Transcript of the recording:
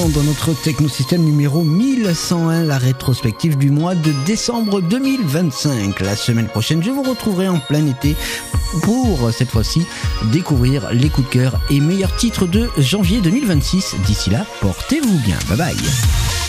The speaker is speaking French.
Dans notre technosystème numéro 1101, la rétrospective du mois de décembre 2025. La semaine prochaine, je vous retrouverai en plein été pour, cette fois-ci, découvrir les coups de cœur et meilleurs titres de janvier 2026. D'ici là, portez-vous bien. Bye bye.